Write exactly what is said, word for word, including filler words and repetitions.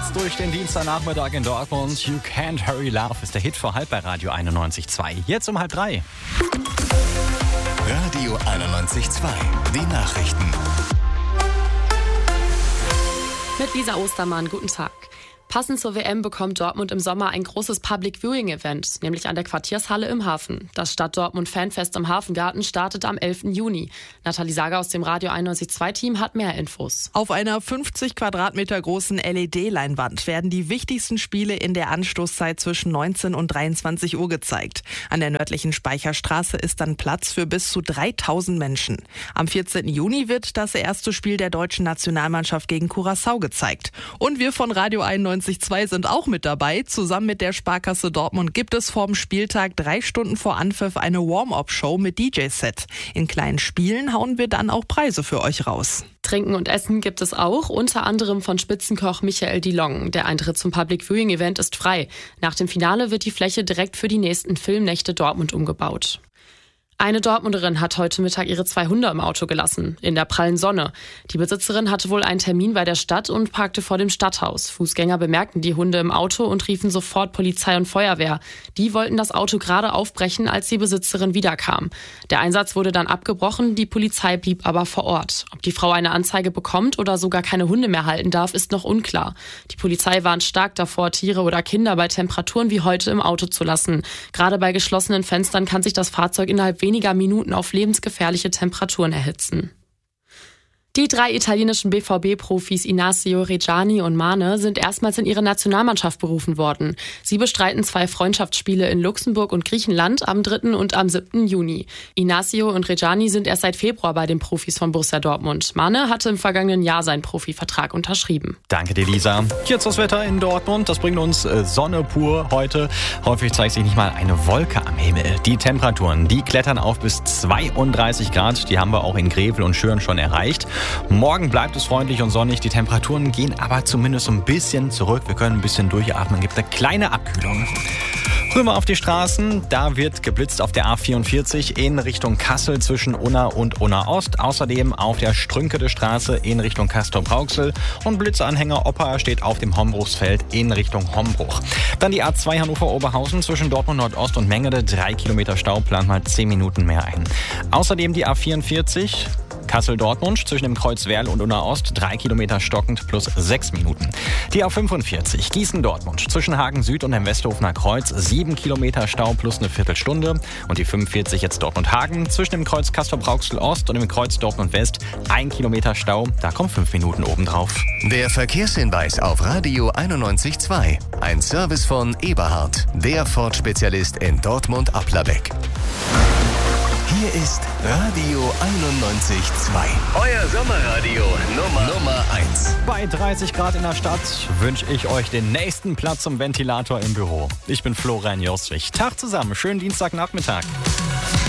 Hits durch den Dienstagnachmittag in Dortmund. You Can't Hurry Love ist der Hit vor halb bei Radio einundneunzig Komma zwei. Jetzt um halb drei. Radio einundneunzig Komma zwei. Die Nachrichten. Mit Lisa Ostermann, guten Tag. Passend zur W M bekommt Dortmund im Sommer ein großes Public Viewing Event, nämlich an der Quartiershalle im Hafen. Das Stadt Dortmund Fanfest im Hafengarten startet am elften Juni. Nathalie Sager aus dem Radio einundneunzig Komma zwei Team hat mehr Infos. Auf einer fünfzig Quadratmeter großen L E D-Leinwand werden die wichtigsten Spiele in der Anstoßzeit zwischen neunzehn und dreiundzwanzig Uhr gezeigt. An der nördlichen Speicherstraße ist dann Platz für bis zu dreitausend Menschen. Am vierzehnten Juni wird das erste Spiel der deutschen Nationalmannschaft gegen Curaçao gezeigt. Und wir von Radio einundneunzig Komma zwei sind auch mit dabei. Zusammen mit der Sparkasse Dortmund gibt es vorm Spieltag drei Stunden vor Anpfiff eine Warm-up-Show mit D J-Set. In kleinen Spielen hauen wir dann auch Preise für euch raus. Trinken und Essen gibt es auch, unter anderem von Spitzenkoch Michael Dilong. Der Eintritt zum Public Viewing Event ist frei. Nach dem Finale wird die Fläche direkt für die nächsten Filmnächte Dortmund umgebaut. Eine Dortmunderin hat heute Mittag ihre zwei Hunde im Auto gelassen, in der prallen Sonne. Die Besitzerin hatte wohl einen Termin bei der Stadt und parkte vor dem Stadthaus. Fußgänger bemerkten die Hunde im Auto und riefen sofort Polizei und Feuerwehr. Die wollten das Auto gerade aufbrechen, als die Besitzerin wiederkam. Der Einsatz wurde dann abgebrochen, die Polizei blieb aber vor Ort. Ob die Frau eine Anzeige bekommt oder sogar keine Hunde mehr halten darf, ist noch unklar. Die Polizei warnt stark davor, Tiere oder Kinder bei Temperaturen wie heute im Auto zu lassen. Gerade bei geschlossenen Fenstern kann sich das Fahrzeug innerhalb weniger weniger Minuten auf lebensgefährliche Temperaturen erhitzen. Die drei italienischen B V B-Profis Inacio, Reggiani und Mane sind erstmals in ihre Nationalmannschaft berufen worden. Sie bestreiten zwei Freundschaftsspiele in Luxemburg und Griechenland am dritten und am siebten Juni. Inacio und Reggiani sind erst seit Februar bei den Profis von Borussia Dortmund. Mane hatte im vergangenen Jahr seinen Profivertrag unterschrieben. Danke dir, Lisa. Jetzt das Wetter in Dortmund. Das bringt uns äh, Sonne pur heute. Häufig zeigt sich nicht mal eine Wolke am Himmel. Die Temperaturen, die klettern auf bis zweiunddreißig Grad. Die haben wir auch in Grevel und Schürn schon erreicht. Morgen bleibt es freundlich und sonnig. Die Temperaturen gehen aber zumindest so ein bisschen zurück. Wir können ein bisschen durchatmen. Es gibt eine kleine Abkühlung. Rüber auf die Straßen, da wird geblitzt auf der A vierundvierzig in Richtung Kassel zwischen Unna und Unna Ost. Außerdem auf der Strünkede Straße in Richtung Castrop-Rauxel. Und Blitzanhänger Opa steht auf dem Hombruchsfeld in Richtung Hombruch. Dann die A zwei Hannover-Oberhausen zwischen Dortmund Nordost und Mengede. Drei Kilometer Stau, plant mal zehn Minuten mehr ein. Außerdem die A vierundvierzig Kassel-Dortmund zwischen dem Kreuz Werl und Unna Ost, drei Kilometer stockend plus sechs Minuten. Die A fünfundvierzig Gießen-Dortmund zwischen Hagen Süd und dem Westhofener Kreuz, sieben Kilometer Stau plus eine Viertelstunde. Und die fünfundvierzig jetzt Dortmund-Hagen zwischen dem Kreuz Castrop-Rauxel Ost und dem Kreuz Dortmund West, ein Kilometer Stau, da kommen fünf Minuten obendrauf. Der Verkehrshinweis auf Radio einundneunzig Komma zwei. Ein Service von Eberhard, der Ford-Spezialist in Dortmund-Applerbeck. Hier ist Radio einundneunzig Komma zwei. Euer Sommerradio Nummer, Nummer eins. Bei dreißig Grad in der Stadt wünsche ich euch den nächsten Platz zum Ventilator im Büro. Ich bin Florian Joswig. Tag zusammen, schönen Dienstagnachmittag.